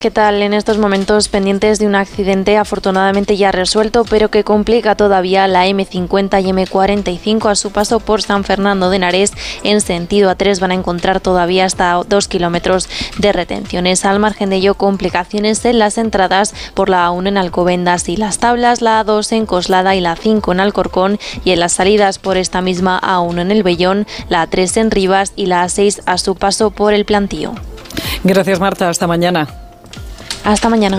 ¿Qué tal? En estos momentos pendientes de un accidente afortunadamente ya resuelto, pero que complica todavía la M50 y M45 a su paso por San Fernando de Henares en sentido A3. Van a encontrar todavía hasta 2 kilómetros de retenciones. Al margen de ello, complicaciones en las entradas por la A1 en Alcobendas y Las Tablas, la A2 en Coslada y la A5 en Alcorcón, y en las salidas por esta misma A1 en El Vellón, la A3 en Rivas y la A6 a su paso por El Plantío. Gracias, Marta. Hasta mañana. Hasta mañana.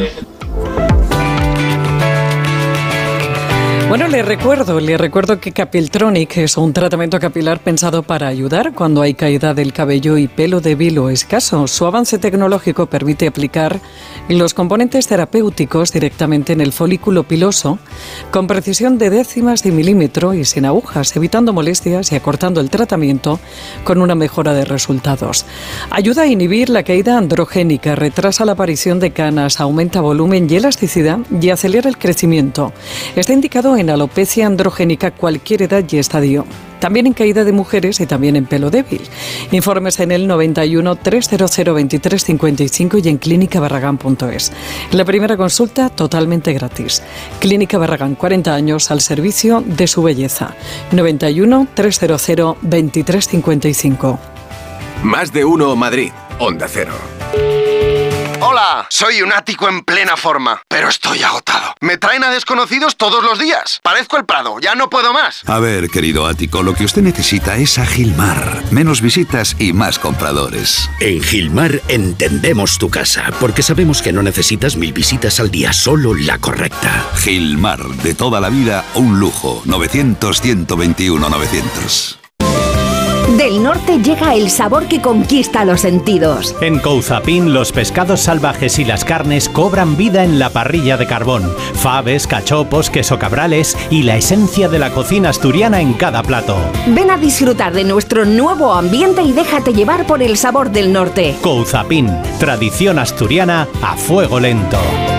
Bueno, le recuerdo que Capiltronic es un tratamiento capilar pensado para ayudar cuando hay caída del cabello y pelo débil o escaso. Su avance tecnológico permite aplicar los componentes terapéuticos directamente en el folículo piloso con precisión de décimas de milímetro y sin agujas, evitando molestias y acortando el tratamiento con una mejora de resultados. Ayuda a inhibir la caída androgénica, retrasa la aparición de canas, aumenta volumen y elasticidad y acelera el crecimiento. Está indicado en alopecia androgénica cualquier edad y estadio. También en caída de mujeres y también en pelo débil. Informes en el 91 300 23 55 y en clínicabarragán.es. La primera consulta totalmente gratis. Clínica Barragán, 40 años al servicio de su belleza. 91 300 23 55. Más de uno Madrid. Onda Cero. Hola, soy un ático en plena forma, pero estoy agotado. Me traen a desconocidos todos los días. Parezco el Prado, ya no puedo más. A ver, querido ático, lo que usted necesita es a Gilmar. Menos visitas y más compradores. En Gilmar entendemos tu casa, porque sabemos que no necesitas 1000 visitas al día, solo la correcta. Gilmar, de toda la vida, un lujo. 900-121-900. Del norte llega el sabor que conquista los sentidos. En Couzapin, los pescados salvajes y las carnes cobran vida en la parrilla de carbón. Faves, cachopos, queso cabrales y la esencia de la cocina asturiana en cada plato. Ven a disfrutar de nuestro nuevo ambiente y déjate llevar por el sabor del norte. Couzapin, tradición asturiana a fuego lento.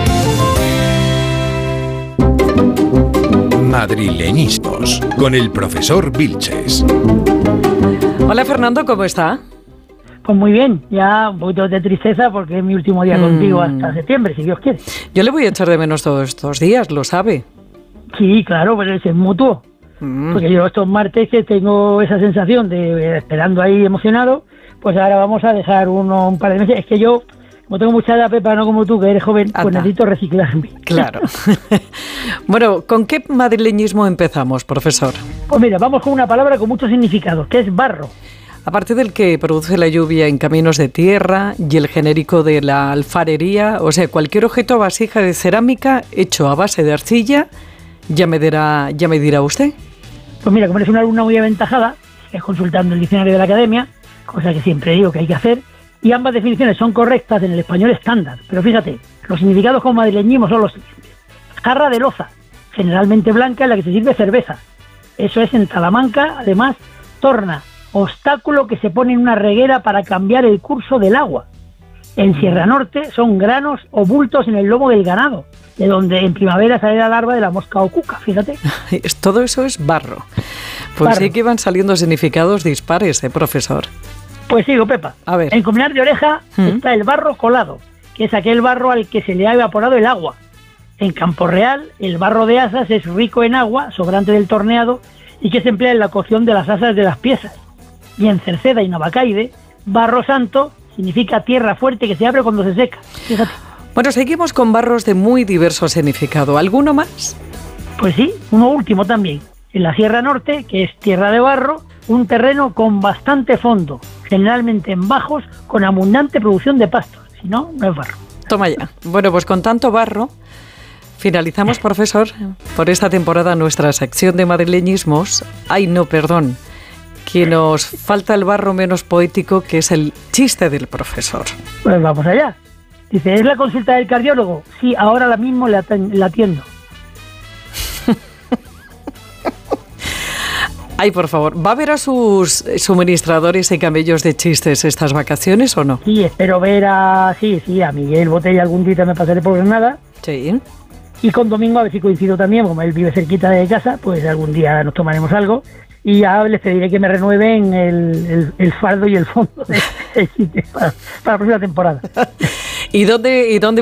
Madrileñismos, con el profesor Vilches. Hola, Fernando, ¿cómo está? Pues muy bien, ya un poquito de tristeza porque es mi último día contigo hasta septiembre, si Dios quiere. Yo le voy a echar de menos todos estos días, lo sabe. Sí, claro, pero es mutuo. Porque yo estos martes que tengo esa sensación de esperando ahí emocionado, pues ahora vamos a dejar un par de meses. Es que yo, como tengo mucha edad, Pepa, no como tú, que eres joven, pues necesito reciclarme. Claro. Bueno, ¿con qué madrileñismo empezamos, profesor? Pues mira, vamos con una palabra con mucho significado, que es barro. Aparte del que produce la lluvia en caminos de tierra y el genérico de la alfarería, o sea, cualquier objeto vasija de cerámica hecho a base de arcilla, ya me dirá usted. Pues mira, como eres una alumna muy aventajada, sigues consultando el diccionario de la academia, cosa que siempre digo que hay que hacer, y ambas definiciones son correctas en el español estándar. Pero fíjate, los significados con madrileñismo son los siguientes. Jarra de loza, generalmente blanca, en la que se sirve cerveza. Eso es en Talamanca. Además, torna, obstáculo que se pone en una reguera para cambiar el curso del agua. En Sierra Norte son granos o bultos en el lomo del ganado, de donde en primavera sale la larva de la mosca o cuca, fíjate. Todo eso es barro. Pues barro. Sí que van saliendo significados dispares, profesor. Pues sigo, Pepa. A ver. En Cominar de Oreja está el barro colado, que es aquel barro al que se le ha evaporado el agua. En Campo Real, el barro de asas es rico en agua, sobrante del torneado, y que se emplea en la cocción de las asas de las piezas. Y en Cerceda y Navacaide, barro santo significa tierra fuerte que se abre cuando se seca. Fíjate. Bueno, seguimos con barros de muy diverso significado. ¿Alguno más? Pues sí, uno último también. En la Sierra Norte, que es tierra de barro, un terreno con bastante fondo, generalmente en bajos, con abundante producción de pastos. Si no, no es barro. Toma ya. Bueno, pues con tanto barro, finalizamos, profesor, por esta temporada nuestra sección de madrileñismos. Ay, no, perdón, que nos falta el barro menos poético, que es el chiste del profesor. Pues vamos allá. Dice, ¿es la consulta del cardiólogo? Sí, ahora mismo la atiendo. Ay, por favor, ¿va a ver a sus suministradores y camellos de chistes estas vacaciones o no? Sí, espero ver a Miguel Botella algún día, me pasaré por Granada. Sí. Y con Domingo, a ver si coincido también, como él vive cerquita de casa, pues algún día nos tomaremos algo. Y ya les pediré que me renueven el fardo y el fondo del sitio para la próxima temporada. ¿Y dónde